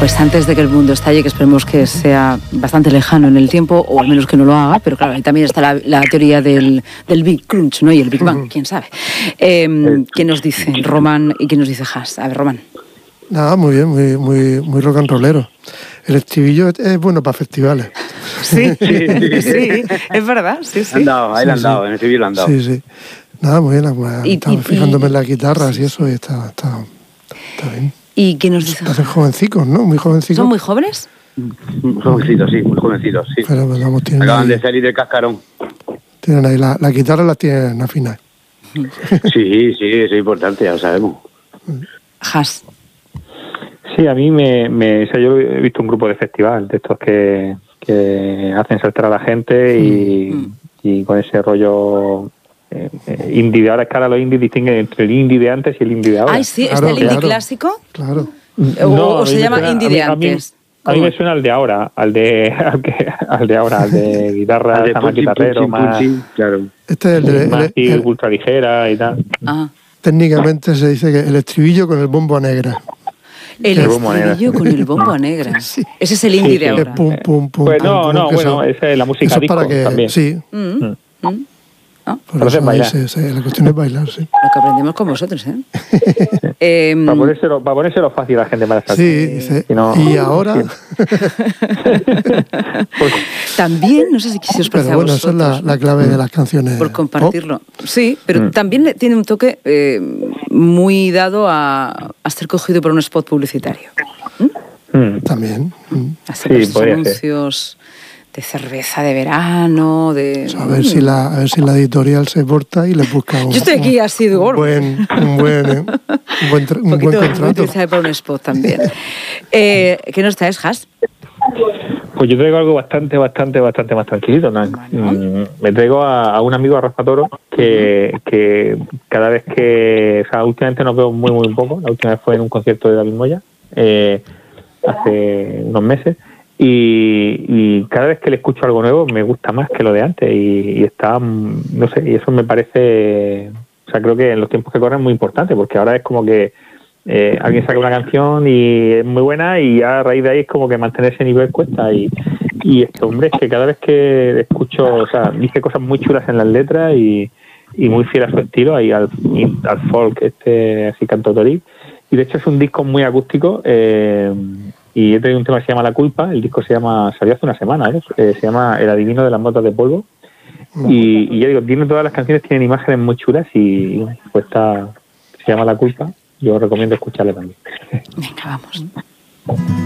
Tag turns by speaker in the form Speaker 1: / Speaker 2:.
Speaker 1: Pues antes de que el mundo estalle, que esperemos que sea bastante lejano en el tiempo, o al menos que no lo haga, pero claro, ahí también está la teoría del Big Crunch, ¿no? Y el Big Bang, quién sabe. ¿Qué nos dice Román y qué nos dice Has? A ver, Román.
Speaker 2: Nada, muy bien, muy rock and rollero. El estribillo es bueno para festivales.
Speaker 1: Sí, es verdad, sí.
Speaker 3: Han dado, ahí le han dado, en el estribillo le han dado.
Speaker 2: Sí. Nada, muy bien. Estaba fijándome en las guitarras y eso, y está bien.
Speaker 1: ¿Y qué nos dice?
Speaker 2: Hacen jovencicos, ¿no? Muy jovencicos.
Speaker 1: ¿Son muy jóvenes?
Speaker 3: Jovencitos, sí, muy jovencitos, sí.
Speaker 2: Pero vamos,
Speaker 3: acaban de salir del cascarón.
Speaker 2: Tienen ahí la guitarra, las tienen afinar.
Speaker 3: Sí, es importante, ya lo sabemos.
Speaker 1: Has.
Speaker 4: Sí, a mí yo he visto un grupo de festival de estos que hacen saltar a la gente y con ese rollo indie de ahora. Es que ahora los indies distinguen entre el indie de antes y el indie de ahora.
Speaker 1: Ay, sí, ¿está el indie clásico?
Speaker 2: Claro.
Speaker 1: ¿O se llama indie de antes?
Speaker 4: A mí me suena al de ahora, al de guitarra,
Speaker 3: al de
Speaker 4: más guitarrero, más,
Speaker 3: claro.
Speaker 2: Este es
Speaker 4: el ultra ligera y tal.
Speaker 2: Técnicamente se dice que el estribillo con el bombo a negra.
Speaker 1: El estribillo con el bombo a negra.
Speaker 2: Sí.
Speaker 1: Ese es el indie de ahora.
Speaker 2: Pum,
Speaker 4: pues bueno, esa es la música
Speaker 2: eso
Speaker 4: disco
Speaker 2: para que,
Speaker 4: también.
Speaker 2: Sí. Por eso la cuestión es bailar, sí.
Speaker 1: Lo que aprendemos con vosotros, ¿eh?
Speaker 4: Para ponérselo fácil a la gente para estar.
Speaker 2: Sí, dice.
Speaker 4: Si no,
Speaker 2: y ahora.
Speaker 1: También, no sé si os parece a vosotros.
Speaker 2: Esa es la clave de las canciones.
Speaker 1: Por compartirlo. ¿Pop? Sí, pero también tiene un toque muy dado a ser cogido por un spot publicitario.
Speaker 2: También.
Speaker 1: Hacer los anuncios de cerveza de verano, de...
Speaker 2: A ver si la editorial se porta y le busca
Speaker 1: Yo estoy aquí así de gordo.
Speaker 2: un buen contrato.
Speaker 1: Para un spot también. ¿Qué nos traes, Has?
Speaker 4: Pues yo traigo algo bastante más tranquilito. Me traigo a un amigo, a Rafa Toro, que cada vez que... O sea, últimamente nos veo muy poco. La última vez fue en un concierto de David Moya, hace unos meses. Y cada vez que le escucho algo nuevo me gusta más que lo de antes y está, no sé, y eso me parece, o sea, creo que en los tiempos que corren es muy importante, porque ahora es como que alguien saca una canción y es muy buena y ya a raíz de ahí es como que mantener ese nivel cuesta y este hombre es que cada vez que escucho, o sea, dice cosas muy chulas en las letras y muy fiel a su estilo, ahí al folk así cantautoril, y de hecho es un disco muy acústico. Y he traído un tema que se llama La Culpa. El disco salió hace una semana, se llama El adivino de las motas de polvo. Y ya digo, todas las canciones tienen imágenes muy chulas y pues se llama La Culpa. Yo recomiendo escucharla también.
Speaker 1: Venga, vamos.